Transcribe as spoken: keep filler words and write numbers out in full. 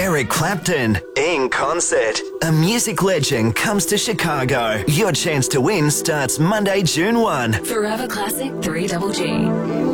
Eric Clapton in concert. A music legend comes to Chicago. Your chance to win starts Monday, June first. Forever Classic three G G.